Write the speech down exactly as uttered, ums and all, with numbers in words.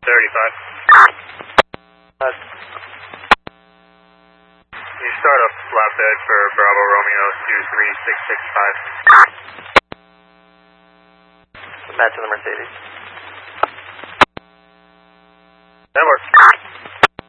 thirty-five. Uh, You start a flatbed for Bravo Romeo two three six six five. matching the Mercedes. That works.